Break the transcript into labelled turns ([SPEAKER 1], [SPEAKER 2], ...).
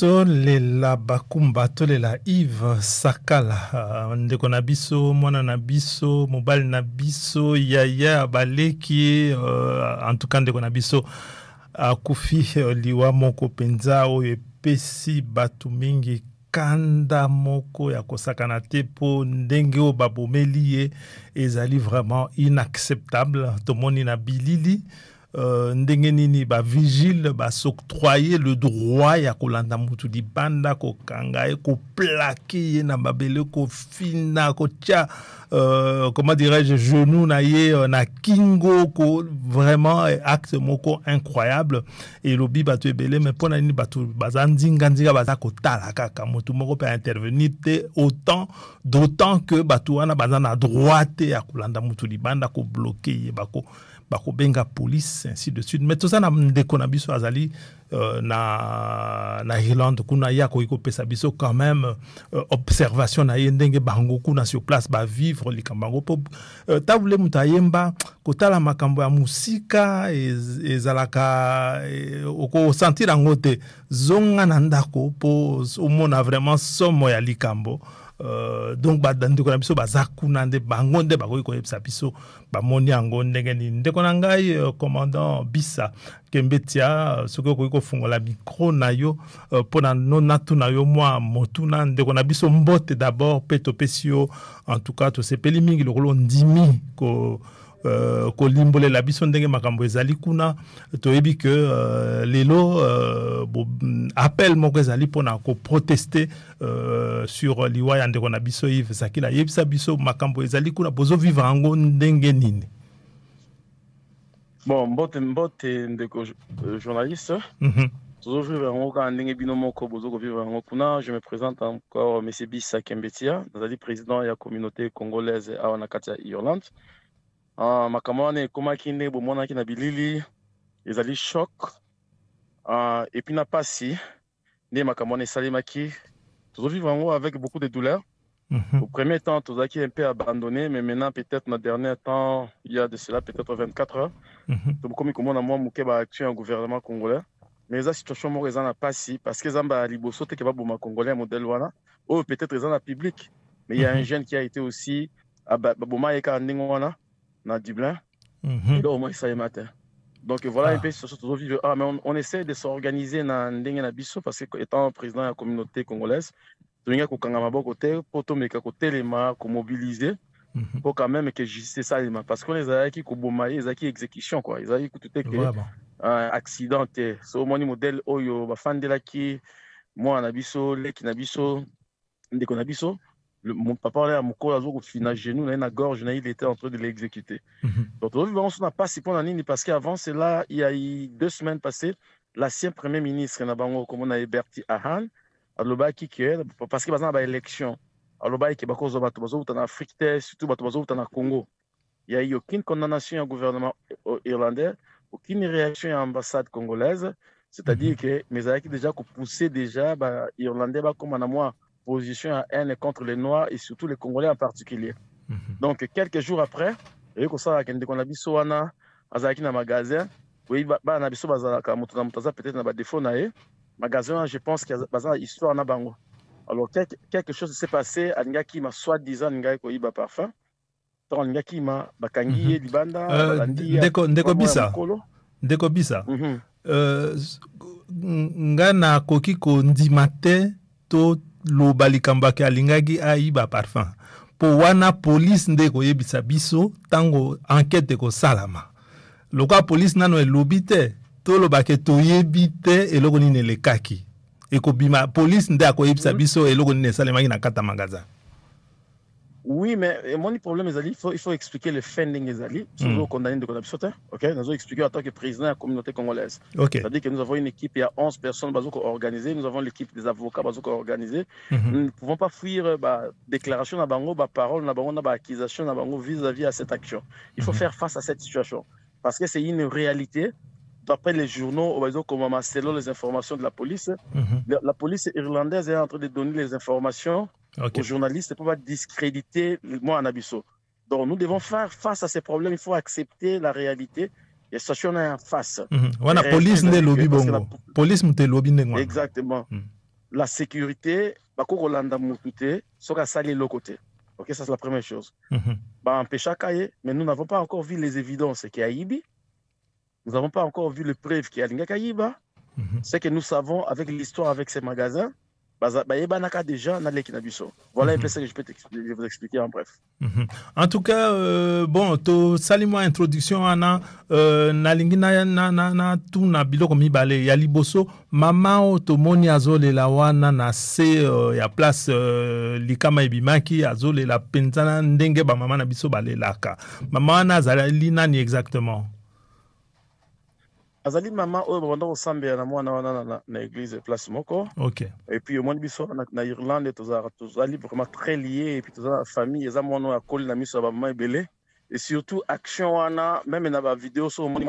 [SPEAKER 1] tolela bakumba tolela Yves Sakala ndeko na biso mwana na biso mobali na biso yaya baleki en tout cas ndeko na biso akufi liwa moko penza oyo epesi batu mingi kanda moko ya kosakana te po ndenge o babomeli ye ezali vraiment inacceptable tomoni na bilili ndenge nini ba vigile ba s'octroyer le droit ya kolanda mutu libanda ko kangaye ko plaquer na babele ko fina ko tia comment dirais-je genou na ye na kingo ko vraiment acte moko incroyable et lobi batu ebele mais pona nini batu bazandinga ndinga baza ko tala kaka mutu moko peut intervenir te d'autant que batu wana bazana droit te ya kolanda mutu libanda ko bloquer bako benga police ainsi de suite mais tout ça na ndeko na biso azali na Irlande kuna ya ko pesa biso quand même observation na ndenge bango kuna sur place ba vivre likambango po ta vule mutayemba kotala makambo ya musika ezalaka oko sentir ngote zonga na ndako po omona vraiment somo ya likambo donc ndeko na biso bazakuna nde bango nde bakoki koyebisa biso bamoni yango ndenge nini ndeko na ngai commandant Bisa Kembetia soki okoki kofungola micro na yo mpona natu na yo mwa motuna ndeko na biso mbote d'abord mpe topesi yo en tout cas tosepeli mingi lokolo ndimi kolimbolela biso ndenge makambo ezali kuna toyebi que lelo appel moko ezali mpona koproteste sur liwa ya ndeko na biso Yves Sakila yebisa biso makambo ezali kuna bozo vivre yango ndenge nini.
[SPEAKER 2] Bon, mbote ndeko journaliste. Bozo vivre yango ka ndenge bino moko bozo vivre yango kuna. Je me présente encore monsieur Bisa Kembetia, nazali président ya communauté congolaise awa na kati ya Irlande. Makambo wana ekomaki nde bomonaki na bilili ezali choc et puis na pasi nde makambo wana esalemaki tozovivre yango avec beaucoup de douleur. Au premier temps tozalaki un peu abandonné mais maintenant peut-être na dernier temps il y a de cela peut-être 24 heures tokomi komona mwa moke baaction ya gouvernement congolais mais eza situation moko eza na pasi parce que ezamba liboso te ke baboma congolais modèle wana oyo peut-être eza na public mais il y a un jeune qui a été aussi baboma yeka ndenge wana na Dublin, et là au moins ça y est matin. Donc voilà un peu ce que nous vivons. Mais on essaie de s'organiser dans Ndenge Biso parce que étant président de la communauté congolaise, nous avons kangama côté pour tout meka côté les ma ko mobiliser pour quand même que justice ça parce qu'on les a qui ko bomaye les qui exécution quoi. Ils a qui tout est accident c'est au moins modèle oyo ba fandela ki moi na biso leki na biso ndeko na biso. Mon papa là mon corps azoko fina genou na gorge na il était en train de l'exécuter. Donc on n'a pas si pour nini parce qu'avant c'est là il y a eu 2 semaines passées l'ancien premier ministre na bango comme on a Bertie Ahern alobaki que parce que bazana ba élection alobaki que bakozo bato bazo en Afrique surtout bato bazo en Congo. Il y a eu aucune condamnation au gouvernement irlandais, aucune réaction à l'ambassade congolaise, c'est-à-dire que mes amis déjà poussé déjà ba irlandais ba comme na moi position à haine contre les Noirs et surtout les Congolais en particulier. Donc, quelques jours après, et comme ça, quand on a vu Soana, Azaki na magasin, oui, on a vu Soana, peut-être na défaut naé, magasin, je pense qu'il y a une histoire na bango. Alors, quelque chose s'est passé, à Ngaki m'a soi-disant Ngaki Koiba parfum, tant Ngaki m'a bakangi libanda,
[SPEAKER 1] Ndeko Bisa, ngana koki ko ndimate to lo balikambaki alingaki aiba parfum po wana police ndeko yebisa biso tango enquête ko salama loka police nano elobi te to lo bake to yebite eloko nini lekaki eko bima police ndako yebisa biso eloko nini salemaki na kata magasin.
[SPEAKER 2] Oui, mais mon problème, il faut expliquer le funding des alliés, toujours condamné de Konabisota. Ok, nous avons expliqué en tant que président de la communauté congolaise.
[SPEAKER 1] Okay.
[SPEAKER 2] C'est-à-dire que nous avons une équipe, il y a 11 personnes organisées, nous avons l'équipe des avocats organisée. Nous ne pouvons pas fuir déclaration à Bango, parole, accusation vis-à-vis à cette action. Il faut faire face à cette situation parce que c'est une réalité. D'après les journaux, comme selon les informations de la police, la police irlandaise est en train de donner les informations aux journalistes pour pas discréditer moi en Abisso. Donc nous devons faire face à ces problèmes, il faut accepter la réalité et sachant en face.
[SPEAKER 1] Wana police ne lobby bongo. Police mte lobby ndengwa.
[SPEAKER 2] Exactement. la sécurité, bako rolanda mutute, soka sali le côté. Ok, ça c'est la première chose. Bah, empêcha Kaye, mais nous n'avons pas encore vu les évidences qui a Ibi. Nous n'avons pas encore vu les preuves qui a Linga Kayiba. C'est que nous savons avec l'histoire avec ces magasins, bah, déjà dans les Kinabiso. Voilà un peu ce que je vais vous expliquer en bref.
[SPEAKER 1] En tout cas, bon, to salimo introduction ana na lingi na tu na biloko mibale ya liboso mama o to moni azole la wana na se ya place likama ebimaki azole la penzana ndenge ba mama na biso balelaka. Mama na azali nani exactement?
[SPEAKER 2] Azali mama oyo babanda kosambela na mwana wana na église place moko.
[SPEAKER 1] OK.
[SPEAKER 2] Et puis omoni biso na Irlande tozali vraiment très liés et puis toza la famille eza mwana ya koli na miso ya ba mama ebele et surtout action wana même na ba vidéo so omoni